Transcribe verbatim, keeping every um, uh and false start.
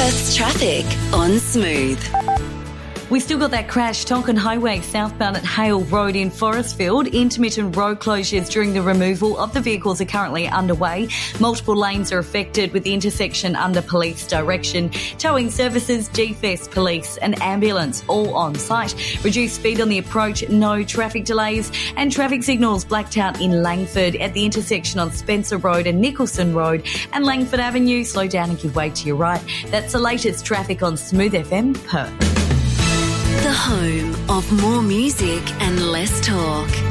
Perth's traffic on Smooth. We still got that crash, Tonkin Highway southbound at Hale Road in Forestfield. Intermittent road closures during the removal of the vehicles are currently underway. Multiple lanes are affected with the intersection under police direction. Towing services, G F S police and ambulance all on site. Reduced speed on the approach, no traffic delays. And traffic signals blacked out in Langford at the intersection on Spencer Road and Nicholson Road. And Langford Avenue, slow down and give way to your right. That's the latest traffic on Smooth F M Perth. The home of more music and less talk.